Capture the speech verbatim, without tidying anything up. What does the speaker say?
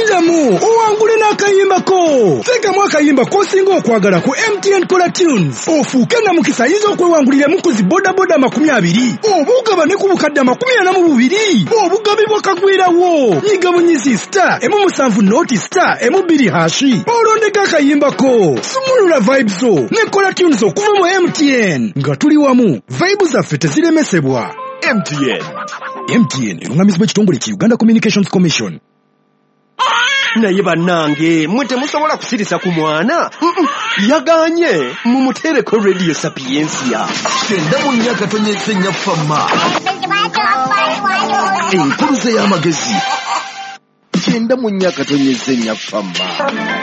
Wuliramu owangule n'akayimba ko. Teekamu akayimba k'osinga okwagala ku M T N Kola Tunes. Ofuuke na mukisa ayinza okwewanguliramu ku zi boda boda makumi abiri. Obugaba ne ku bukadde amakumi ana mu bubiri. Obugabi bwakagwirawo. Nyiga bunyizi star emu musanvu noti star emu bbiri hashi. Olondeka akayimba ko. Sumulula vibes zo ne Kola Tunes okuva mu M T N. Nga tuli wamu. Vibes zaffe teziremesebwa. M T N. M T N erungamizibwa ekitongole ki Uganda Communications Commission. Naye bannange mwe temusobola kusirisa ku mwana. Yaganye mumutereko Radio Sapiensia. Kyenda mu nnya katonyeze nnya fama. Enkuluze y'amagezi. Kyenda mu nnya katonyeze nnya fama.